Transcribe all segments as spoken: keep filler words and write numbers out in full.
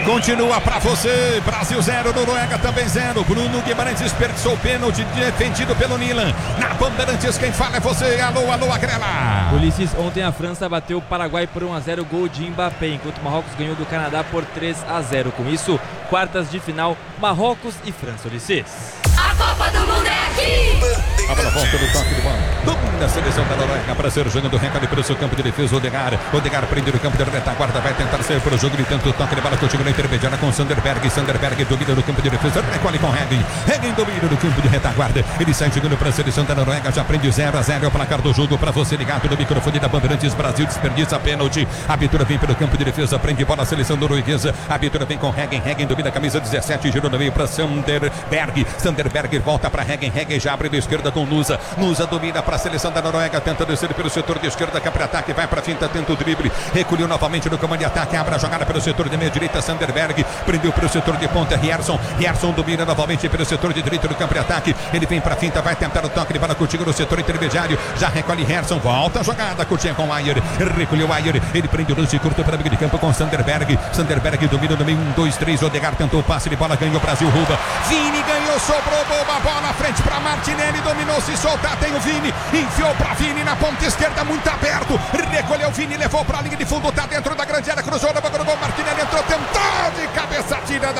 Continua pra você. Brasil zero, Noruega também zero. Bruno Guimarães desperdiçou o pênalti defendido pelo Nilan. Na Bandeirantes, quem fala é você. Alô, alô, Agrela. Ulisses, ontem a França bateu o Paraguai por um a zero, gol de Mbappé, enquanto o Marrocos ganhou do Canadá por três a zero. Com isso, quartas de final, Marrocos e França. Ulisses. A Copa do Mundo é aqui! A bola volta do toque de bola. Domina a seleção da Noruega para ser jogando recado pelo seu campo de defesa. Odegaard. Odegaard prende no campo de retaguarda. Vai tentar sair para o jogo. Gritando o toque de bola. Contigo na intermediária com Sanderberg. Sanderberg domina no campo de defesa. Recolhe com Hagen. Hagen domina no campo de retaguarda. Ele sai jogando para a seleção da Noruega. Já prende zero a zero. É o placar do jogo para você ligado no microfone da Bandeirantes. Brasil desperdiça pênalti. A Bitura vem pelo campo de defesa. Prende bola a seleção norueguesa. A Bitura vem com Hagen. Hagen domina a camisa dezessete. Girou no meio para Sanderberg. Sanderberg volta para Hagen. Hagen já abre da esquerda com Nusa. Nusa domina para a seleção da Noruega. Tenta descer pelo setor de esquerda. Capra ataque. Vai para a finta. Tenta o drible. Recolheu novamente no comando de ataque. Abre a jogada pelo setor de meia direita. Sanderberg. Prendeu para o setor de ponta. Rierson. Rierson domina novamente pelo setor de direito do campo de ataque. Ele vem para a finta. Vai tentar o toque de bola contigo no setor intermediário. Já recolhe Rierson. Volta a jogada. Curtinha com Ayer. Recolheu Ayer. Ele prende o lance curto para a meio de campo com Sanderberg. Sanderberg domina no meio. um, dois, três. Odegaard tentou o passe de bola. Ganhou o Brasil. Rouba. Vini ganhou. Sobrou. Boa bola. Frente para Martinelli. Dominou. Se soltar. Tem o Vini. Enfiou para Vini na ponta esquerda. Muito aberto. Recolheu o Vini. Levou para a linha de fundo. Tá dentro da grande área. Cruzou na boca do gol. Martinelli entrou. Tentou de cabeça. Tira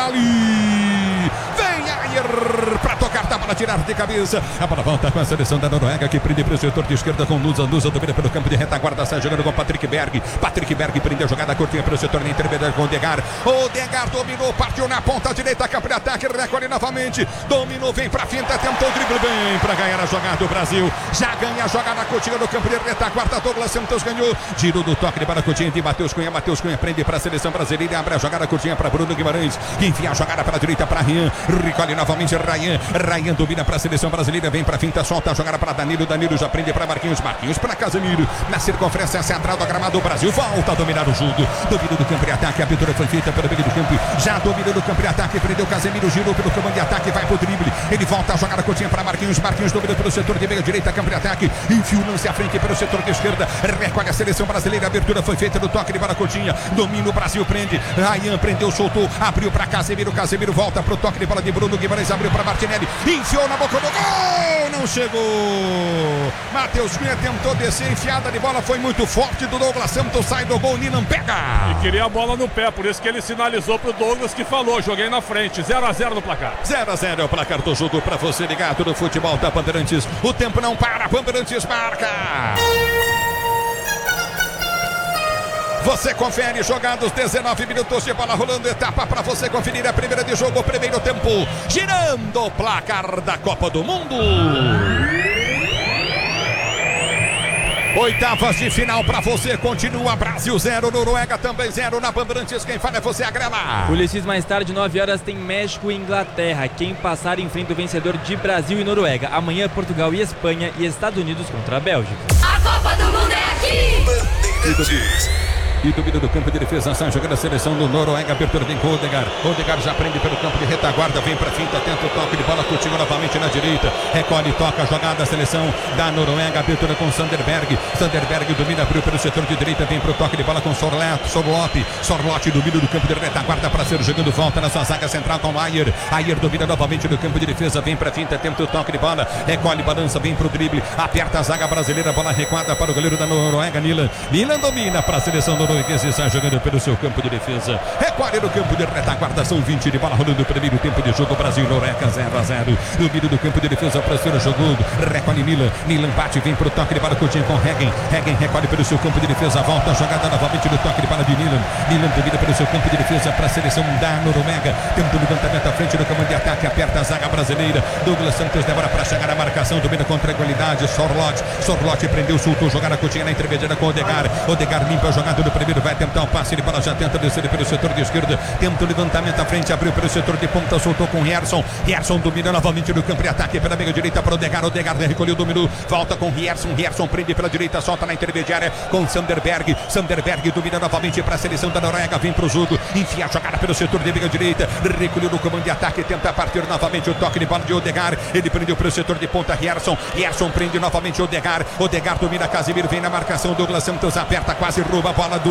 dali. Vem Ayer para tocar. Tá para tirar de cabeça. A bola volta com a seleção da Noruega que prende para o setor de esquerda com Nusa. Nusa domina pelo campo de retaguarda. Sai jogando com Patrick Berg. Patrick Berg prendeu a jogada curtinha pelo setor de intermediário com Odegaard. Odegaard dominou. Partiu na ponta direita. Campo de ataque. Recolhe novamente. Dominou. Vem para a finta. Tentou o drible bem para ganhar a jogada do Brasil. Já ganha a jogada curtinha no campo de retaguarda. Douglas Santos ganhou. Girou do toque de bola curtinha de Matheus Cunha. Matheus Cunha prende para a seleção brasileira. Abre a jogada curtinha para Bruno Guimarães. Enfia a jogada para a direita para Rian. Recolhe novamente Ryan. Ryan domina para a seleção brasileira. Vem para a finta. Solta a jogada para Danilo. Danilo já prende para Marquinhos. Marquinhos para Casemiro. Na circunferência central do gramado. O Brasil volta a dominar o jogo. Domina do campo de ataque. A abertura foi feita pelo meio do campo. Já domina do campo de ataque. Prendeu Casemiro. Girou pelo comando de ataque. Vai pro drible. Ele volta a jogada curtinha para Marquinhos. Marquinhos domina pelo setor de meia direita. Campo de ataque. Enfia o lance à frente pelo setor de esquerda. Recolhe a seleção brasileira. A abertura foi feita no toque de bola curtinha. Domina o Brasil. Prende. Ryan prendeu, soltou. Abriu para Casemiro. Casemiro volta pro toque de bola de Bruno Guimarães. Abriu para Martinelli. Enfiou na boca do gol. Não chegou. Matheus Cunha tentou descer. Enfiada de bola foi muito forte do Douglas Santos. Sai do gol. Nilan pega. E queria a bola no pé. Por isso que ele sinalizou pro Douglas que falou. Joguei na frente. zero a zero no placar. zero a zero é o placar do jogo para você ligado no futebol da Bandeirantes. O tempo não para. Bandeirantes marca. Você confere jogados, dezenove minutos de bola rolando, etapa para você conferir a primeira de jogo, o primeiro tempo, girando o placar da Copa do Mundo. Oitavas de final para você, continua Brasil zero, Noruega também zero, na Bandeirantes quem fala é você, Agrela. Ulisses, mais tarde, nove horas, tem México e Inglaterra. Quem passar enfrenta o vencedor de Brasil e Noruega. Amanhã, Portugal e Espanha e Estados Unidos contra a Bélgica. A Copa do Mundo é aqui! Bandeirantes. E domina do campo de defesa, sai jogando a seleção do Noruega, abertura vem com Odegaard. Odegaard já prende pelo campo de retaguarda, vem pra finta, tenta o toque de bola, contigo novamente na direita. Recolhe, toca a jogada, a seleção da Noruega, abertura com Sanderberg. Sanderberg domina, abriu pelo setor de direita, vem pro toque de bola com Sorlotti. Sorlotti, Sorlotti domina do campo de retaguarda para ser jogando, volta na sua zaga central com Ayer. Ayer domina novamente do campo de defesa, vem pra finta, tenta o toque de bola, recolhe, balança, vem pro drible, aperta a zaga brasileira, bola recuada para o goleiro da Noruega, Nilan. Nilan domina para a seleção do norueguês está jogando pelo seu campo de defesa. Recolhe no campo de retaguarda. São vinte de bola rolando o primeiro tempo de jogo. Brasil e Noruega zero a zero. Domínio do campo de defesa para ser jogando. Recolhe Nilan. Nilan bate, vem pro toque de bola curtinho com Hagen. Hagen recolhe pelo seu campo de defesa. Volta a jogada novamente no toque de bola de Nilan. Nilan domina pelo seu campo de defesa para a seleção da Noruega. Tenta o levantamento à frente do comando de ataque. Aperta a zaga brasileira. Douglas Santos demora para chegar à marcação. Domina com tranquilidade. Sorlotti. Sorlotti prendeu, soltou. Jogada curtinha na intermediária com Odegaard. Odegaard limpa a jogada no primeiro. Vai tentar o passe de bola, já tenta descer pelo setor de esquerda, tenta o levantamento à frente, abriu pelo setor de ponta, soltou com Rierson. Rierson domina novamente no campo de ataque pela meia direita para Odegaard. Odegaard recolheu, dominou, volta com Rierson. Rierson prende pela direita, solta na intermediária com Sanderberg. Sanderberg domina novamente para a seleção da Noruega, vem para o jogo, enfia a jogada pelo setor de meia direita, recolheu no comando de ataque, tenta partir novamente o toque de bola de Odegaard. Ele prendeu pelo setor de ponta, Rierson. Rierson prende novamente Odegaard. Odegaard domina Casemiro, vem na marcação, Douglas Santos aperta, quase rouba a bola do